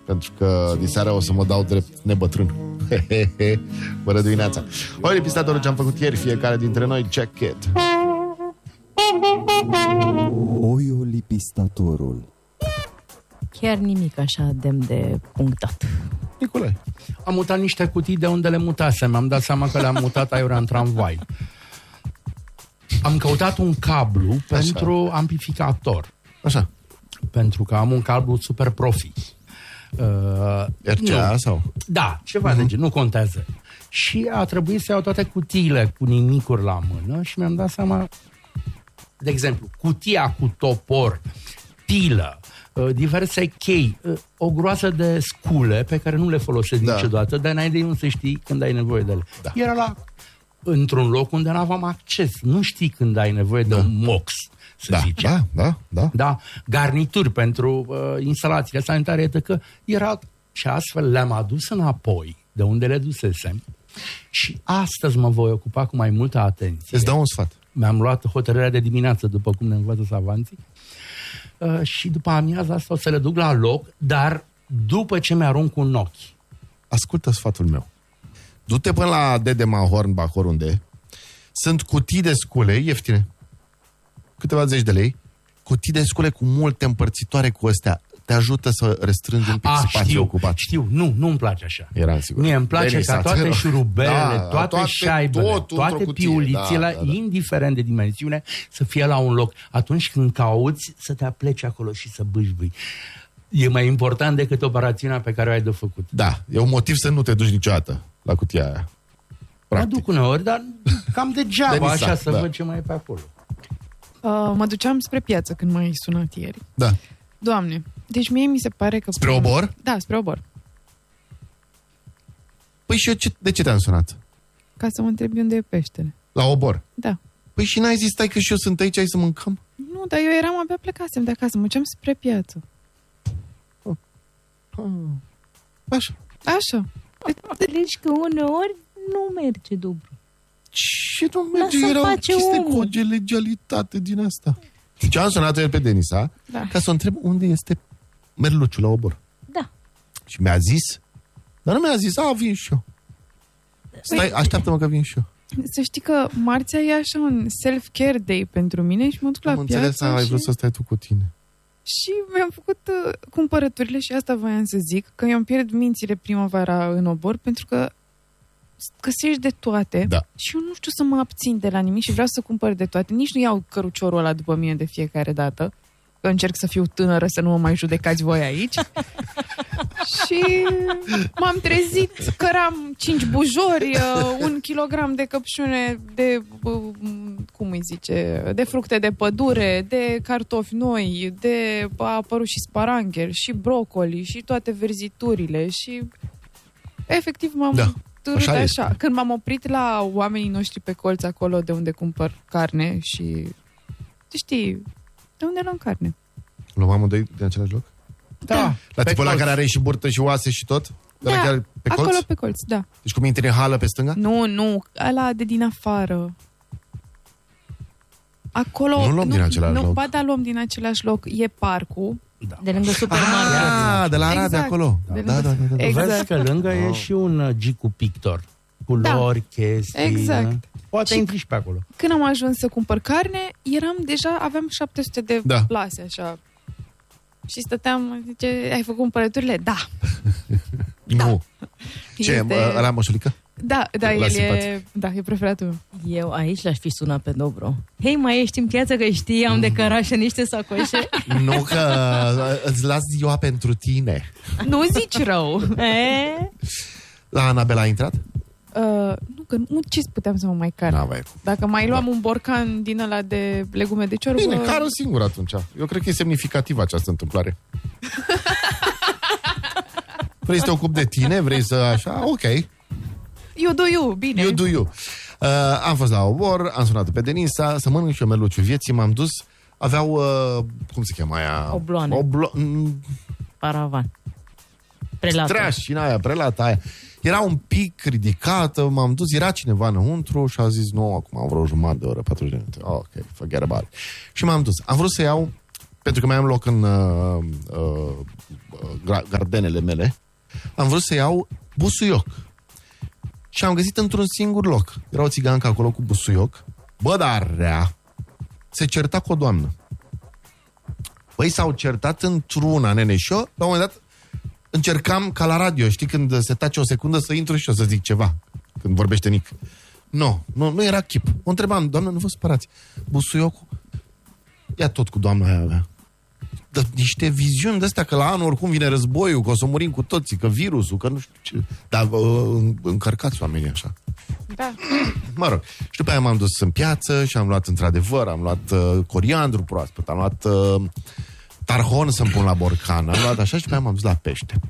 pentru că diseară o să mă dau drept nebătrân. Bună dimineața. Oi, lipistatorul ce-am făcut ieri, fiecare dintre noi, check it. Oio lipistatorul. Chiar nimic așa demn de punctat. Nicolae. Am mutat niște cutii de unde le mutasem. Am dat seama că le-am mutat aiurea în tramvai. Am căutat un cablu pentru amplificator. Așa. Pentru că am un cablu super profi. RCA sau? Da, ceva de gen, nu contează. Și a trebuit să iau toate cutiile cu nimicuri la mână și mi-am dat seama, de exemplu, cutia cu topor, pilă, diverse chei, o groază de scule pe care nu le folosesc niciodată, dar n-ai de unde să știi când ai nevoie de ele. Da. Era într-un loc unde n-aveam acces. Nu știi când ai nevoie de un mox, să zicem. Da. Garnituri pentru instalațiile sanitare, că era și astfel le-am adus înapoi de unde le dusesem și astăzi mă voi ocupa cu mai multă atenție. Îți dau un sfat. Mi-am luat hotărârea de dimineață, după cum ne învață savanții, și după amiaza asta o să le duc la loc, dar după ce mi-arunc un ochi. Ascultă sfatul meu. Du-te până la Dedema, Hornbach, oriunde. Sunt cutii de scule ieftine. Câteva zeci de lei. Cutii de scule cu multe împărțitoare cu astea. Te ajută să restrângi un pic spațiul ocupat. Știu, nu-mi place așa. Eram sigur. Mie îmi place ca toate șurubelele, toate șaibele, toate piulițele, indiferent de dimensiune, să fie la un loc. Atunci când cauți, să te apleci acolo și să bâșbâi. E mai important decât operațiunea pe care o ai de făcut. Da, e un motiv să nu te duci niciodată la cutia aia. Practic. Mă duc uneori, dar cam degeaba, așa să văd ce mai e pe acolo. Mă duceam spre piață când m-ai sunat ieri. Da. Doamne, deci mie mi se pare că... Spre Obor? Da, spre Obor. Păi și eu de ce te-am sunat? Ca să mă întrebi unde e peștele. La Obor? Da. Păi și n-ai zis, stai că și eu sunt aici, hai să mâncăm? Nu, dar eu eram abia plecasem de acasă, mă duceam spre piață. Așa. Înțelegi că uneori nu merge dublu. Ce nu merge? Era o chestie cu o legalitate din asta. Deci am sunat el pe Denisa ca să o întreb unde este merluciul la Obor. Da. Și mi-a zis, dar nu mi-a zis, vin și eu. Stai, așteaptă-mă că vin și eu. Să știi că marțea e așa un self-care day pentru mine și mă duc la piață. Am înțeles, ai vrut să stai tu cu tine. Și mi-am făcut cumpărăturile și asta voiam să zic, că eu îmi pierd mințile primăvara în Obor, pentru că găsești de toate și eu nu știu să mă abțin de la nimic și vreau să cumpăr de toate. Nici nu iau căruciorul ăla după mine de fiecare dată, că încerc să fiu tânără, să nu mă mai judecați voi aici. Și m-am trezit că eram 5 bujori, 1 kilogram de căpșune de, cum îi zice, de fructe de pădure, de cartofi noi, a apărut și sparangheri, și brocoli, și toate verziturile și efectiv m-am târât așa. Când m-am oprit la oamenii noștri pe colț acolo de unde cumpăr carne și știi, de unde luăm carne? Luăm amândoi din același loc? Da. La tipul ăla care are și burtă și oase și tot? Da, chiar pe colț? Acolo pe colț, da. Deci cum intri în hală pe stânga? Nu, ăla de din afară. Acolo... Nu luăm din același loc. Ba da, luăm din același loc. E parcul. Da. De lângă supermarket. De la Arad, acolo. Da. Exact. Vezi că lângă e și un Gicu Pictor. Culori, chestii. Exact. Poate intri și pe acolo. Când am ajuns să cumpăr carne, aveam 700 de plase, așa. Și stăteam, zice, ai făcut cumpărăturile? Da. Nu. Ce, ăla moșulică? Da, e preferatul meu. Eu aici l-aș fi sunat pe Dobro. Hei, mai ești în piață că știi, am de cărașă niște sacoșe. Nu, că îți las ziua pentru tine. Nu zici rău. La Anabela a intrat? Nu, că nu ce puteam să mă mai car. Dacă mai luam un borcan din ăla de legume de ciorbă... Bine, cară singur atunci. Eu cred că e semnificativă această întâmplare. Vrei să te ocupi de tine? Vrei să așa? Ok. You do you, bine. You do you. Am fost la Obor, am sunat pe Denisa, să mănânc și eu merluciul vieții, m-am dus, aveau, cum se cheamă aia? Obloane. Paravan. Prelată. Streașina aia, prelata aia. Era un pic ridicată, m-am dus, era cineva înăuntru și a zis, nu, acum am vreo jumătate de oră, 40 de minute. Ok, forget about it. Și m-am dus. Am vrut să iau pentru că mai am loc în gardenele mele, am vrut să iau busuioc. Și am găsit într-un singur loc. Era o țigancă acolo cu busuioc. Bă, dar rea, se certa cu o doamnă. Băi, s-au certat într-una, nene, și eu, la un moment dat, încercam ca la radio, știi, când se tace o secundă să intru și eu să zic ceva, când vorbește Nic. Nu era chip. O întrebam, doamnă, nu vă supărați. Busuiocul, ia tot cu doamna aia avea. Dar niște viziuni de-astea, că la anul oricum vine războiul, că o să murim cu toții, că virusul, că nu știu ce. Dar încărcați oamenii așa. Da. Mă rog. Și după aia m-am dus în piață și am luat, într-adevăr, am luat coriandru proaspăt, am luat tarhon să-mi pun la borcan, am luat așa și după aia m-am dus la pește.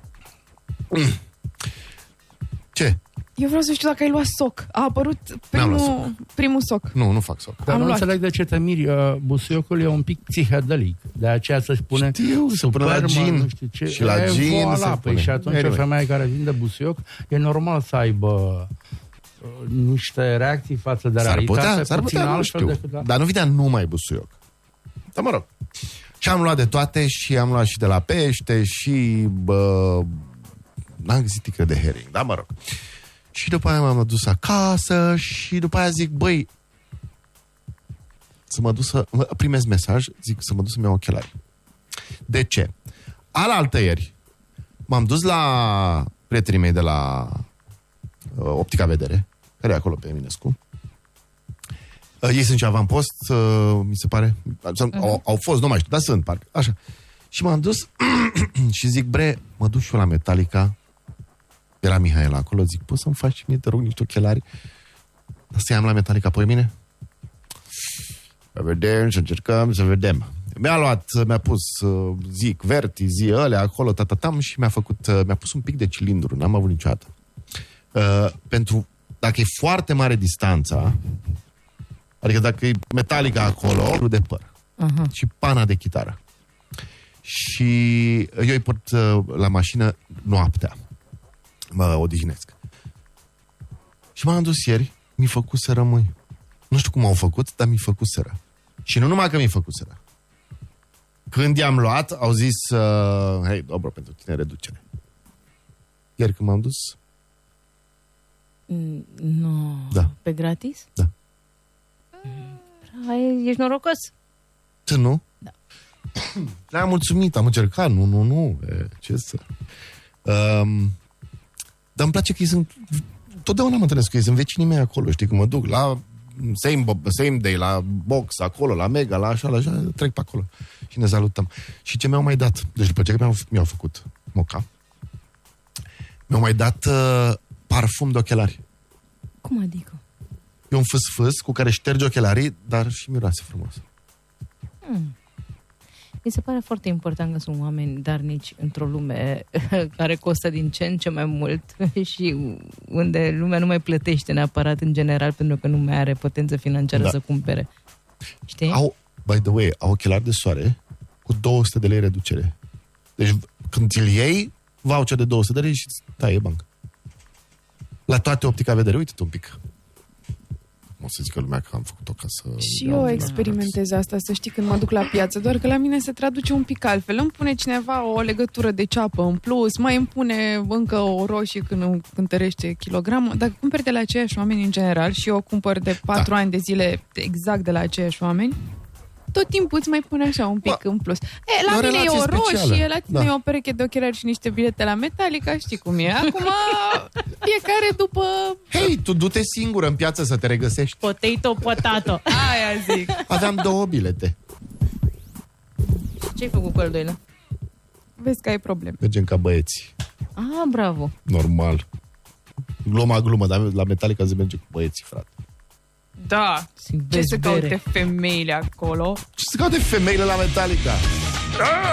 Ce? Eu vreau să știu dacă ai luat soc. A apărut primul soc. Nu fac soc. Dar nu înțeleg de ce te miri. Busuiocul e un pic psihedelic. De aceea să-și pune... Știu, să pune la gin. Nu știu ce. Și la gin se pune. Și atunci o femeie care vinde busuioc e normal să aibă niște reacții față de realitate. S-ar putea, nu știu. Dar nu vedea numai busuioc. Dar mă rog. Și am luat de toate și am luat și de la pește și... n-am găsit ticre de herring. Dar mă rog. Și după aia m-am dus acasă și după aia zic, băi, să mă duc să... Primez mesaj, zic să mă duc să-mi iau ochelari. De ce? Alaltăieri m-am dus la prietenii mei de la Optica Vedere, care e acolo pe Eminescu. Ei sunt și avampost, mi se pare. Au fost, nu mai știu, dar sunt, parcă. Așa. Și m-am dus și zic, bre, mă duc și eu la Metallica. Era Mihaela acolo, zic, poți să-mi faci mie, te rog, niște ochelari? Să i-am la Metallica pe mine? Să vedem, să încercăm, să vedem. Mi-a pus, zic, vertizi, alea acolo, tatatam și mi-a pus un pic de cilindru, n-am avut niciodată. Pentru, dacă e foarte mare distanța, adică dacă e Metallica acolo, de păr. Și pana de chitară. Și eu îi port la mașină noaptea. Mă odihnesc. Și m-am dus ieri, mi-i făcuseră, măi. Nu știu cum au făcut, dar mi-i făcuseră. Și nu numai că mi-i făcuseră. Când i-am luat, au zis, hei, dobro, pentru tine reducere. Ieri când m-am dus... Nu. Da. Pe gratis? Da. Ești norocos? Tu nu? Da. Le-am mulțumit, am încercat, nu. Ce să... Dar îmi place că ei sunt... Totdeauna mă întâlnesc că ei sunt vecinii mei acolo, știi, că mă duc la same day, la box, acolo, la Mega, la așa, trec pe acolo și ne salutăm. Și ce mi-au mai dat? Deci după ce mi-au făcut moca, mi-au mai dat parfum de ochelari. Cum adică? E un fâs cu care ștergi ochelarii, dar și miroase frumos. Mi se pare foarte important că sunt oameni darnici într-o lume care costă din ce în ce mai mult și unde lumea nu mai plătește neapărat în general pentru că nu mai are potență financiară să cumpere. Știi? By the way, au ochelari de soare cu 200 de lei reducere. Deci când ți-l iei, voucher de 200 de lei și îți taie bancă. La toate Optica Vedere, uite-te un pic. O să zică lumea că am făcut-o ca să... Și eu experimentez asta, să știi, când mă duc la piață, doar că la mine se traduce un pic altfel. Îmi pune cineva o legătură de ceapă în plus, mai îmi pune încă o roșie când cântărește kilogramul. Dacă cumperi de la aceiași oameni în general, și eu cumpăr de 4 ani de zile exact de la aceiași oameni, tot timpul îți mai pune așa un pic în plus. La mine e o roșie, la tine e o pereche de ochelari și niște bilete la Metallica, știi cum e. Acum fiecare după... Hei, tu du-te singură în piață să te regăsești. Potato. Aia zic. Aveam 2 bilete. Ce-ai făcut cu al doilea? Vezi că ai probleme. Mergem ca băieți. Bravo. Normal. Glumă, dar la Metallica se merge cu băieții, frate. Da. Ce să caute femeile acolo? Ce să caute femeile la Metallica?